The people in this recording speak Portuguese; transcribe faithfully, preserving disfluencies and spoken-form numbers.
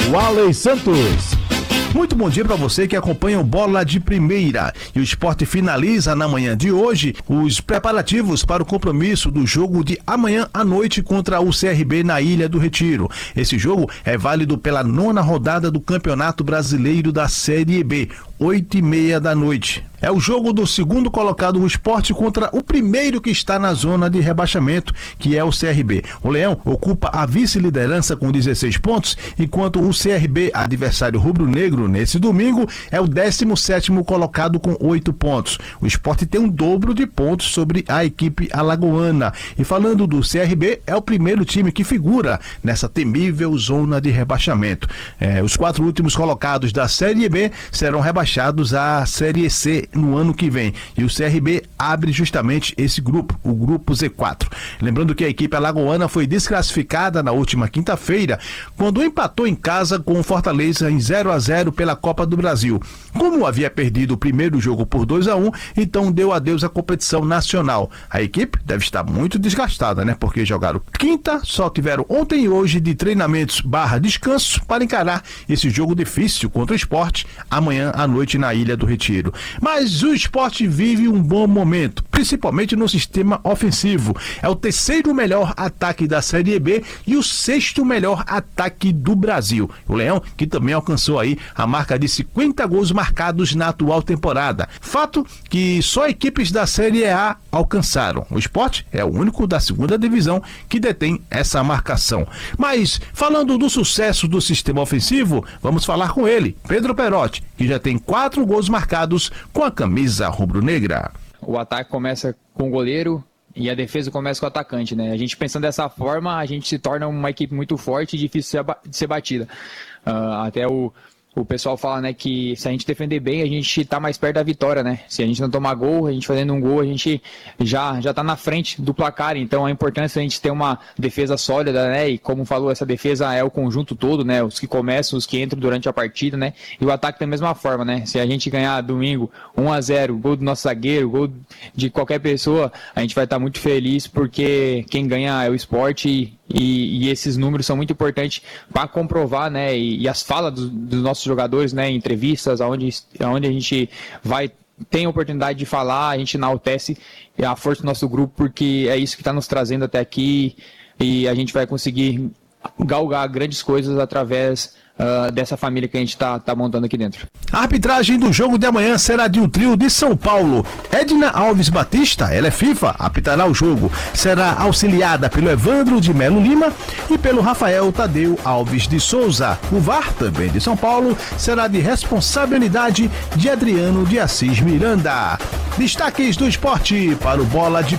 Walley Santos. Muito bom dia para você que acompanha o Bola de Primeira. E o Sport finaliza na manhã de hoje os preparativos para o compromisso do jogo de amanhã à noite contra o C R B na Ilha do Retiro. Esse jogo é válido pela nona rodada do Campeonato Brasileiro da Série B, oito e meia da noite. É o jogo do segundo colocado, o Sport, contra o primeiro que está na zona de rebaixamento, que é o C R B. O Leão ocupa a vice-liderança com dezesseis pontos, enquanto o C R B, adversário rubro-negro, nesse domingo, é o décimo sétimo colocado com oito pontos. O Sport tem um dobro de pontos sobre a equipe alagoana. E falando do C R B, é o primeiro time que figura nessa temível zona de rebaixamento. É, os quatro últimos colocados da Série B serão rebaixados à Série C no ano que vem, e o C R B abre justamente esse grupo, o grupo Z quatro. Lembrando que a equipe alagoana foi desclassificada na última quinta-feira, quando empatou em casa com o Fortaleza em zero a zero pela Copa do Brasil. Como havia perdido o primeiro jogo por dois a um, então deu adeus à competição nacional. A equipe deve estar muito desgastada, né? Porque jogaram quinta, só tiveram ontem e hoje de treinamentos barra descanso para encarar esse jogo difícil contra o Sport amanhã à noite na Ilha do Retiro. Mas Mas o Sport vive um bom momento, principalmente no sistema ofensivo. É o terceiro melhor ataque da Série B e o sexto melhor ataque do Brasil. O Leão, que também alcançou aí a marca de cinquenta gols marcados na atual temporada. Fato que só equipes da Série A alcançaram. O Sport é o único da segunda divisão que detém essa marcação. Mas, falando do sucesso do sistema ofensivo, vamos falar com ele, Pedro Perotti, que já tem quatro gols marcados com a camisa rubro-negra. O ataque começa com o goleiro e a defesa começa com o atacante, né? A gente pensando dessa forma, a gente se torna uma equipe muito forte e difícil de ser batida. Uh, até o, o pessoal fala, né, que se a gente defender bem, a gente tá mais perto da vitória, né? Se a gente não tomar gol, a gente fazendo um gol, a gente já, já tá na frente do placar. Então a importância é a gente ter uma defesa sólida, né? E como falou, essa defesa é o conjunto todo, né? Os que começam, os que entram durante a partida, né? E o ataque da mesma forma, né? Se a gente ganhar domingo um a zero, gol do nosso zagueiro, gol de qualquer pessoa, a gente vai estar muito feliz, porque quem ganha é o Sport e, e, e esses números são muito importantes para comprovar, né? E, e as falas dos, dos nossos jogadores, né? Em entrevistas, onde, onde a gente vai, tem a oportunidade de falar, a gente enaltece a força do nosso grupo, porque é isso que está nos trazendo até aqui e a gente vai conseguir galgar grandes coisas através uh, dessa família que a gente está tá montando aqui dentro. A arbitragem do jogo de amanhã será de um trio de São Paulo. Edna Alves Batista, ela é FIFA, apitará o jogo. Será auxiliada pelo Evandro de Melo Lima e pelo Rafael Tadeu Alves de Souza. O V A R, também de São Paulo, será de responsabilidade de Adriano de Assis Miranda. Destaques do esporte para o Bola de